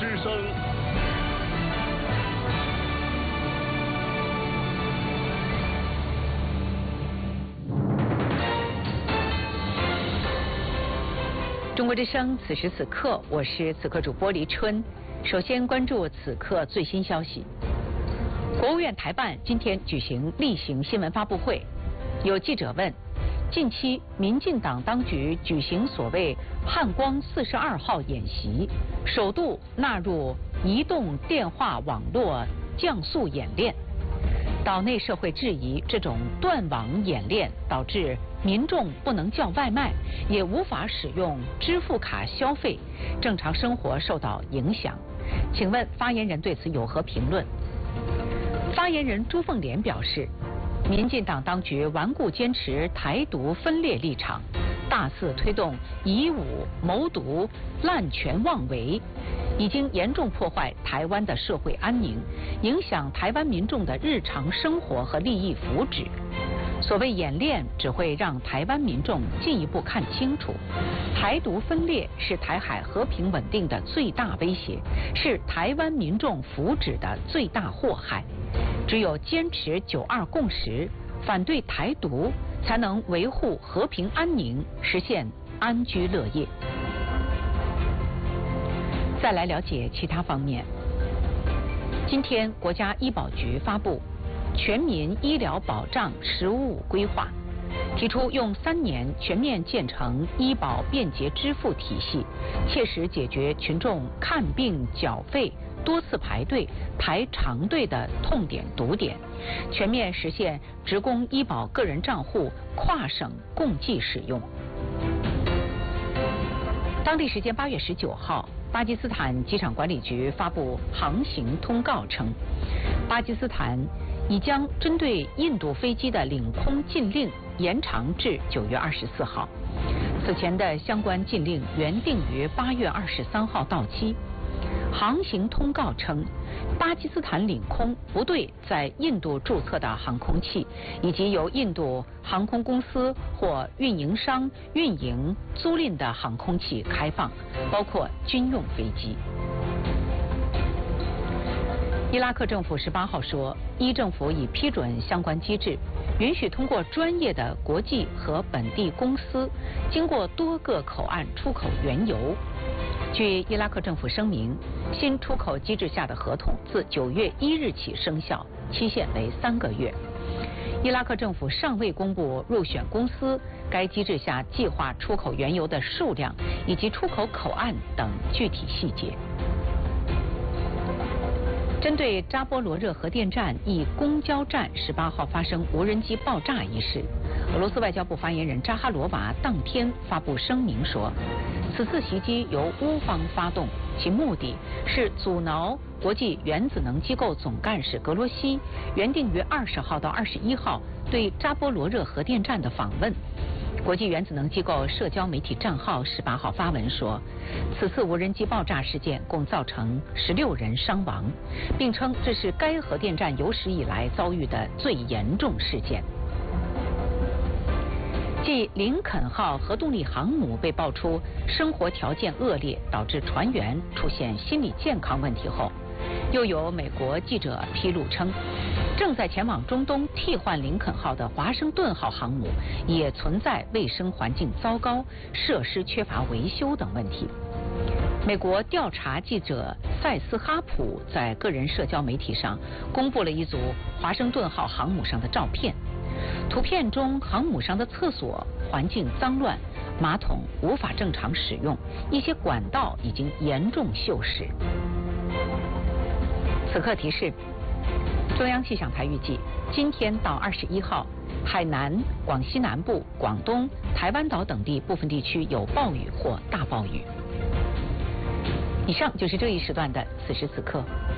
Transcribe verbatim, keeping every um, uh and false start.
之声。 中国之声，此时此刻，我是此刻主播黎春。首先关注此刻最新消息。国务院台办今天举行例行新闻发布会，有记者问：近期民进党当局举行所谓“汉光四十二号”演习，首度纳入移动电话网络降速演练。岛内社会质疑这种断网演练导致民众不能叫外卖，也无法使用支付卡消费，正常生活受到影响。请问发言人对此有何评论？发言人朱凤莲表示，民进党当局顽固坚持台独分裂立场，大肆推动以武谋独、滥权妄为，已经严重破坏台湾的社会安宁，影响台湾民众的日常生活和利益福祉。所谓演练只会让台湾民众进一步看清楚，台独分裂是台海和平稳定的最大威胁，是台湾民众福祉的最大祸害。只有坚持九二共识，反对台独，才能维护和平安宁，实现安居乐业。再来了解其他方面。今天，国家医保局发布全民医疗保障“十五五”规划，提出用三年全面建成医保便捷支付体系，切实解决群众看病缴费多次排队、排长队的痛点堵点，全面实现职工医保个人账户跨省共计使用。当地时间八月十九号，巴基斯坦机场管理局发布航行通告称，巴基斯坦已将针对印度飞机的领空禁令延长至九月二十四号。此前的相关禁令原定于八月二十三号到期。航行通告称，巴基斯坦领空不对在印度注册的航空器以及由印度航空公司或运营商运营租赁的航空器开放，包括军用飞机。伊拉克政府十八号说，伊政府已批准相关机制，允许通过专业的国际和本地公司，经过多个口岸出口原油。据伊拉克政府声明，新出口机制下的合同自九月一日起生效，期限为三个月。伊拉克政府尚未公布入选公司、该机制下计划出口原油的数量以及出口口岸等具体细节。针对扎波罗热核电站一公交站十八号发生无人机爆炸一事，俄罗斯外交部发言人扎哈罗娃当天发布声明说，此次袭击由乌方发动，其目的是阻挠国际原子能机构总干事格罗西原定于二十号到二十一号对扎波罗热核电站的访问。国际原子能机构社交媒体账号十八号发文说，此次无人机爆炸事件共造成十六人伤亡，并称这是该核电站有史以来遭遇的最严重事件。继林肯号核动力航母被爆出生活条件恶劣，导致船员出现心理健康问题后，又有美国记者披露称，正在前往中东替换林肯号的华盛顿号航母也存在卫生环境糟糕、设施缺乏维修等问题。美国调查记者塞斯哈普在个人社交媒体上公布了一组华盛顿号航母上的照片，图片中航母上的厕所环境脏乱，马桶无法正常使用，一些管道已经严重锈蚀。此刻提示，中央气象台预计今天到二十一号，海南、广西南部、广东、台湾岛等地部分地区有暴雨或大暴雨。以上就是这一时段的此时此刻。